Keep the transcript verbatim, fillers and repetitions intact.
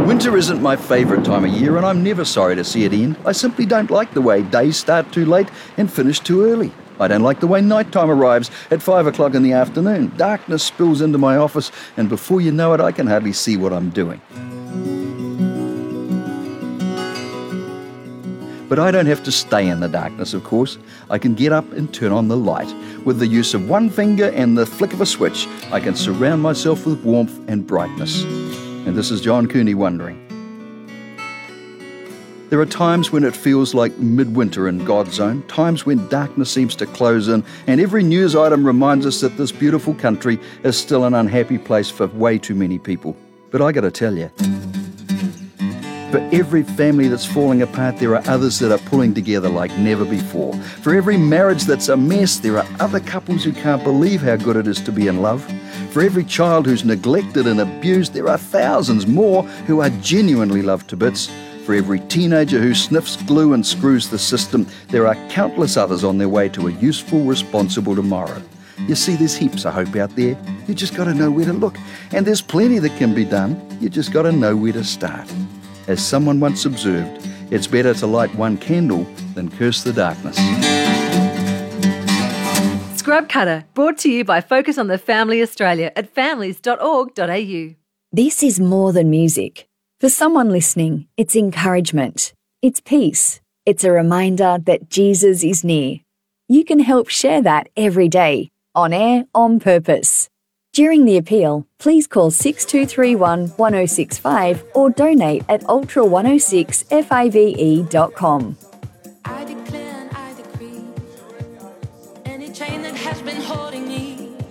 Winter isn't my favourite time of year, and I'm never sorry to see it end. I simply don't like the way days start too late and finish too early. I don't like the way nighttime arrives at five o'clock in the afternoon. Darkness spills into my office, and before you know it, I can hardly see what I'm doing. But I don't have to stay in the darkness, of course. I can get up and turn on the light. With the use of one finger and the flick of a switch, I can surround myself with warmth and brightness. And this is John Cooney wondering. There are times when it feels like midwinter in God's zone, times when darkness seems to close in, and every news item reminds us that this beautiful country is still an unhappy place for way too many people. But I gotta tell you, for every family that's falling apart, there are others that are pulling together like never before. For every marriage that's a mess, there are other couples who can't believe how good it is to be in love. For every child who's neglected and abused, there are thousands more who are genuinely loved to bits. For every teenager who sniffs glue and screws the system, there are countless others on their way to a useful, responsible tomorrow. You see, there's heaps of hope out there. You just got to know where to look. And there's plenty that can be done. You just got to know where to start. As someone once observed, it's better to light one candle than curse the darkness. Scrub Cutter, brought to you by Focus on the Family Australia at families dot org dot a u. This is more than music. For someone listening, it's encouragement, it's peace, it's a reminder that Jesus is near. You can help share that every day, on air, on purpose. During the appeal, please call six two three one, one oh six five or donate at ultra one oh six five e dot com.